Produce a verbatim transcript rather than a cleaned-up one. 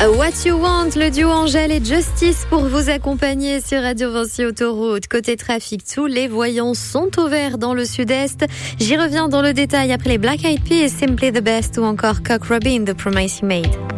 What You Want, le duo Angèle et Justice pour vous accompagner sur Radio Vinci Autoroute. Côté trafic, tous les voyants sont au vert dans le sud-est. J'y reviens dans le détail après les Black Eyed Peas, Simply the Best ou encore Cock Robin, The Promise You Made.